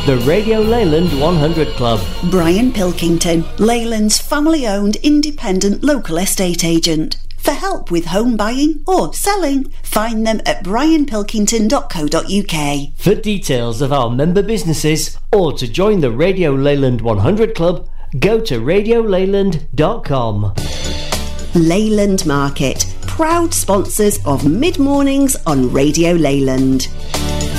The Radio Leyland 100 Club. Brian Pilkington, Leyland's family-owned independent local estate agent. For help with home buying or selling, find them at brianpilkington.co.uk. For details of our member businesses or to join the Radio Leyland 100 Club, go to radioleyland.com. Leyland Market, proud sponsors of Mid Mornings on Radio Leyland.